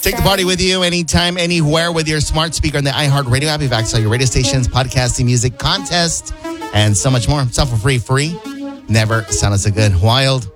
Take the party with you anytime, anywhere with your smart speaker on the iHeartRadio app. You've access to your radio stations, podcasting, music, contest, and so much more. It's all for free. Never sounded so good. Wild.